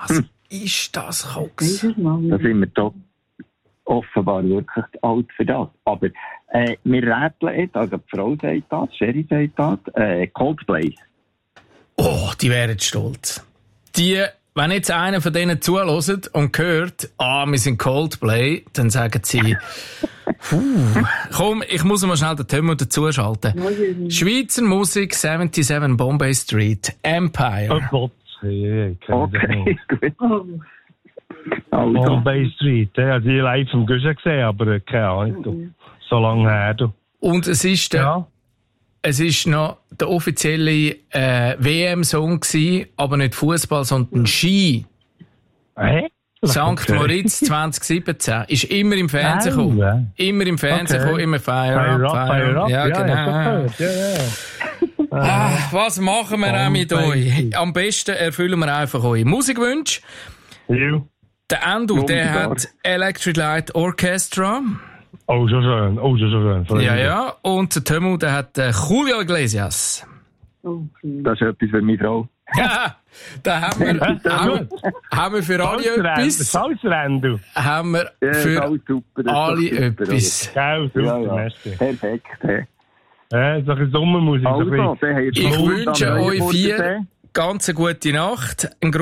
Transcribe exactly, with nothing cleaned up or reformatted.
Was hm. ist das, Cox? Da sind wir doch offenbar wirklich alt für das. Aber äh, wir rätseln jetzt, also die Frau sagt das, Sherry sagt das, äh, Coldplay. Oh, die wären stolz. Die, wenn jetzt einer von denen zuhört und hört, ah, wir sind Coldplay, dann sagen sie, puh, komm, ich muss mal schnell den Thema dazuschalten. Schweizer Musik, siebenundsiebzig Bombay Street, Empire. Oh Gott, okay, okay gut. Also. Bombay Street, ja, die live im Guschen gesehen, aber keine Ahnung, so lange her. Du. Und es ist der, ja. es ist noch der offizielle äh, W M-Song gewesen, aber nicht Fußball, sondern Ski. Hä? Sankt Moritz zwanzig siebzehn ist immer im Fernsehen gekommen. Ja. Immer im Fernsehen gekommen, okay. Immer Fire, Fire Up, Up, Fire Fire Up. Up. Ja, ja, genau. Ja, ja. Ah, was machen wir auch mit euch? Am besten erfüllen wir einfach eure Musikwünsche. Ja. Der Endo, der hat Electric Light Orchestra. Oh, so schön. Oh, so schön. Sorry. Ja, ja. Und der Temu, der hat äh, Julio Iglesias. Okay. Das ist etwas für meine Frau. Ja, da haben wir, haben, haben wir für alle etwas. Salzrändu. Haben wir für ja, super, alle etwas. Geil, super, ja, ja. Perfekt. Hey. Ja, das ist ein Sommermusik. Also, ich wünsche euch vier ganz eine gute Nacht. Ein